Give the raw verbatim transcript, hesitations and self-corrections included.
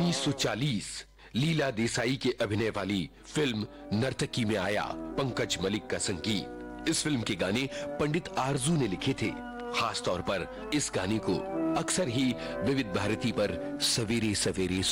उन्नीस सौ चालीस लीला देसाई के अभिनय वाली फिल्म नर्तकी में आया पंकज मलिक का संगीत। इस फिल्म के गाने पंडित आरजू ने लिखे थे। खास तौर पर इस गाने को अक्सर ही विविध भारती पर सवेरे सवेरे